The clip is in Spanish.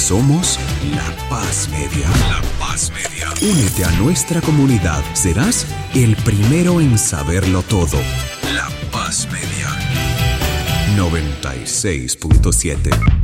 Somos La Paz Media. La Paz Media. Únete a nuestra comunidad. Serás el primero en saberlo todo. La Paz Media. 96.7.